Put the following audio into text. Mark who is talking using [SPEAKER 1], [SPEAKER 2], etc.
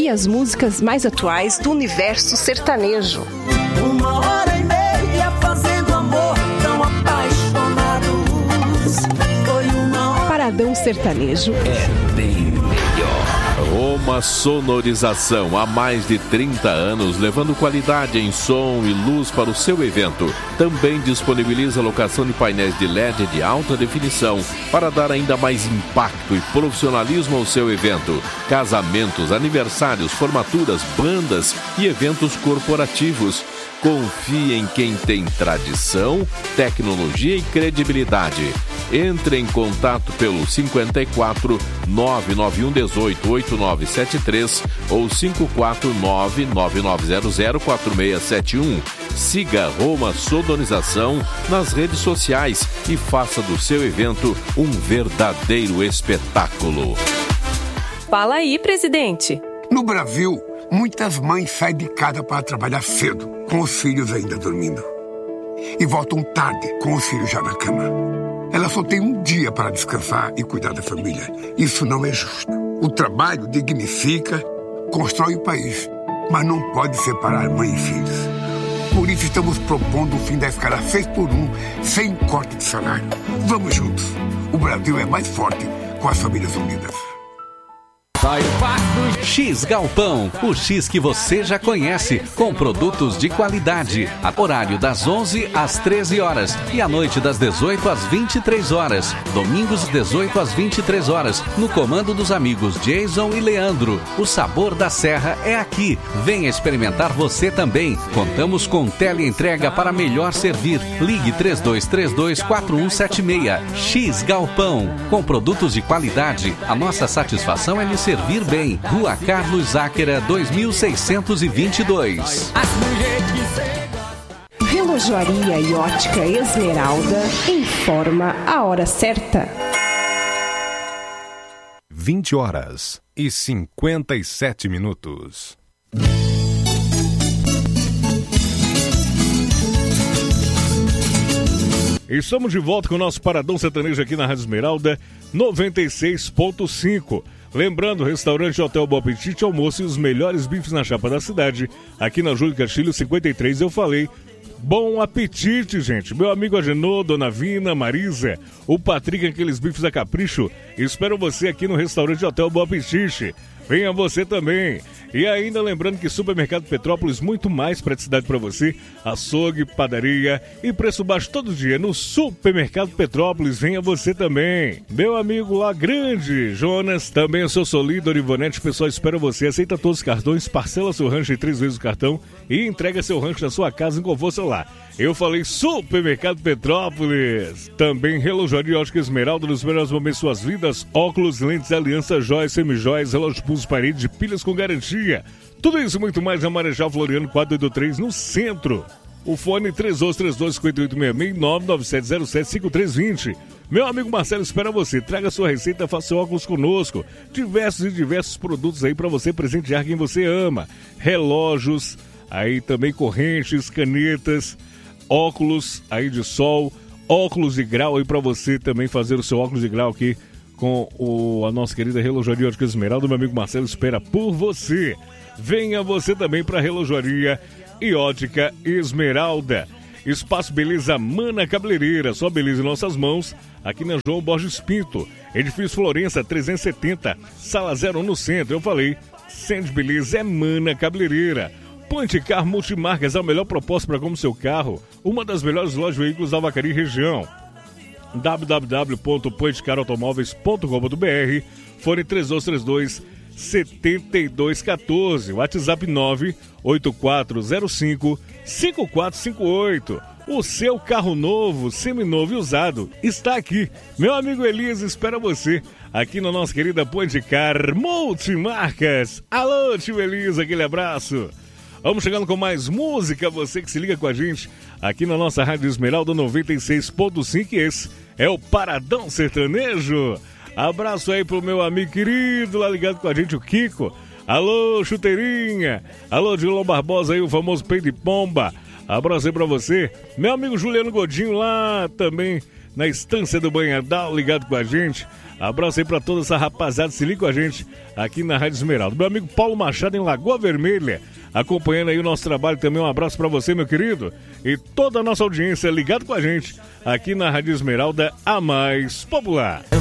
[SPEAKER 1] e as músicas mais atuais do universo sertanejo.
[SPEAKER 2] 1h30 fazendo amor, tão apaixonados.
[SPEAKER 1] Paradão Sertanejo
[SPEAKER 3] é bem melhor. Roma Sonorização, há mais de 30 anos, levando qualidade em som e luz para o seu evento. Também disponibiliza locação de painéis de LED de alta definição para dar ainda mais impacto e profissionalismo ao seu evento. Casamentos, aniversários, formaturas, bandas e eventos corporativos. Confie em quem tem tradição, tecnologia e credibilidade. Entre em contato pelo 54 991 18 8973 ou 549 9900 4671. Siga Roma Sonorização nas redes sociais e faça do seu evento um verdadeiro espetáculo.
[SPEAKER 4] Fala aí, presidente.
[SPEAKER 5] No Brasil, muitas mães saem de casa para trabalhar cedo, com os filhos ainda dormindo. E voltam tarde, com os filhos já na cama. Ela só tem um dia para descansar e cuidar da família. Isso não é justo. O trabalho dignifica, constrói o país, mas não pode separar mãe e filhos. Por isso estamos propondo o fim da escala 6x1, sem corte de salário. Vamos juntos. O Brasil é mais forte com as famílias unidas.
[SPEAKER 6] X Galpão, o X que você já conhece, com produtos de qualidade. Horário das 11 às 13 horas e à noite das 18 às 23 horas. Domingos 18 às 23 horas, no comando dos amigos Jason e Leandro. O sabor da serra é aqui. Venha experimentar você também. Contamos com teleentrega para melhor servir. Ligue 3232-4176. X Galpão, com produtos de qualidade. A nossa satisfação é lhe servir bem. Rua Carlos Záquera, 2622.
[SPEAKER 1] Relojoaria e Ótica Esmeralda informa a hora certa.
[SPEAKER 7] 20h57. Estamos de volta com o nosso Paradão Sertanejo aqui na Rádio Esmeralda 96.5. Lembrando, restaurante Hotel Bom Apetite, almoço e os melhores bifes na chapa da cidade. Aqui na Júlio Castilho 53, eu falei. Bom apetite, gente. Meu amigo Agenor, Dona Vina, Marisa, o Patrick, aqueles bifes a capricho. Espero você aqui no restaurante Hotel Bom Apetite. Venha você também. E ainda lembrando que Supermercado Petrópolis, muito mais praticidade para você. Açougue, padaria e preço baixo todo dia no Supermercado Petrópolis. Venha você também. Meu amigo lá grande, Jonas, também o seu Solidor Ivonete. O pessoal espera você. Aceita todos os cartões, parcela seu rancho em 3 vezes o cartão e entrega seu rancho na sua casa em conforto celular. Eu falei Supermercado Petrópolis. Também Relojoaria Ótica Esmeralda, nos melhores momentos de suas vidas. Óculos, lentes, aliança, joias, semijoias, relógio pulso, parede de pilhas com garantia. Tudo isso e muito mais na Marechal Floriano 483, no centro. O fone 3232-5866 99707-5320. Meu amigo Marcelo espera você. Traga sua receita, faça seu óculos conosco. Diversos produtos aí para você presentear quem você ama. Relógios, aí também correntes, canetas, óculos aí de sol, óculos de grau aí para você também fazer o seu óculos de grau aqui com a nossa querida Relojoaria Ótica Esmeralda. Meu amigo Marcelo espera por você. Venha você também para Relojoaria e Ótica Esmeralda. Espaço Beleza Mana Cabeleireira, só beleza em nossas mãos, aqui na João Borges Pinto. Edifício Florença 370, sala 01 no centro. Eu falei, centro de beleza é Mana Cabeleireira. Ponte Car Multimarcas é a melhor proposta para como seu carro. Uma das melhores lojas de veículos da Vacaria e região. www.pontecarautomóveis.com.br. Fone 3232-7214. WhatsApp 98405-5458. O seu carro novo, seminovo e usado está aqui. Meu amigo Elias espera você aqui na nossa querida Ponte Car Multimarcas. Alô, tio Elias, aquele abraço. Vamos chegando com mais música, você que se liga com a gente aqui na nossa Rádio Esmeralda 96.5, esse é o Paradão Sertanejo. Abraço aí pro meu amigo querido lá ligado com a gente, o Kiko. Alô, chuteirinha. Alô, Dilon Barbosa aí, o famoso Peito de Pomba. Abraço aí pra você. Meu amigo Juliano Godinho lá também na Estância do Banhadal, ligado com a gente. Abraço aí pra toda essa rapaziada, se liga com a gente aqui na Rádio Esmeralda. Meu amigo Paulo Machado em Lagoa Vermelha, acompanhando aí o nosso trabalho também. Um abraço pra você, meu querido, e toda a nossa audiência ligado com a gente aqui na Rádio Esmeralda, a mais popular.